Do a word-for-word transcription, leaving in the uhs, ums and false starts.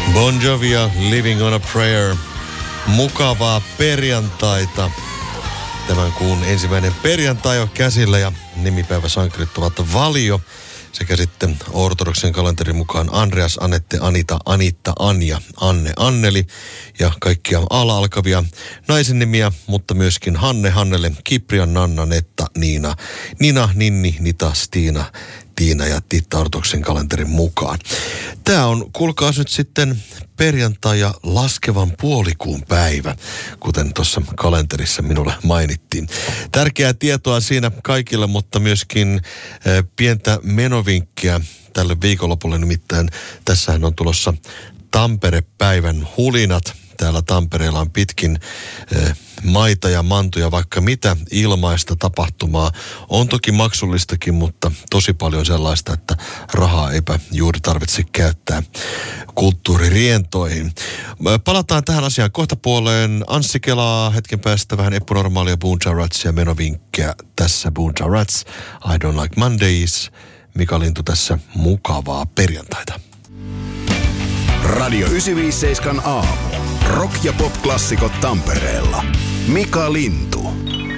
Bon Jovia, Living on a Prayer. Mukavaa perjantaita. Tämän kuun ensimmäinen perjantai on käsillä ja nimipäiväsankarit ovat Valio sekä sitten ortodoksen kalenterin mukaan Andreas, Anette, Anita, Anitta, Anja, Anne, Anneli ja kaikkia ala-alkavia naisen nimiä, mutta myöskin Hanne, Hannele, Kiprian, Nanna, Netta, Niina, Nina, Ninni, Nita, Stiina, Tiina ja Titta ortodoksen kalenterin mukaan. Tämä on, kuulkaas nyt sitten perjantai ja laskevan puolikuun päivä, kuten tuossa kalenterissa minulle mainittiin. Tärkeää tietoa siinä kaikille, mutta myöskin äh, pientä menovinkkiä tälle viikonlopulle, nimittäin tässähän on tulossa Tampere-päivän hulinat. Täällä Tampereella on pitkin eh, maita ja mantuja, vaikka mitä ilmaista tapahtumaa. On toki maksullistakin, mutta tosi paljon sellaista, että rahaa eipä juuri tarvitse käyttää kulttuuririentoihin. Palataan tähän asiaan kohta puoleen. Anssi kelaa hetken päästä vähän epänormaalia Boonja Ratsia menovinkkejä tässä Boonja Rats. I don't like Mondays. Mika Lintu tässä, mukavaa perjantaita. Radio yhdeksänsataaviisikymmentäseitsemän aamu. Rock- ja pop-klassikot Tampereella. Mika Lintu.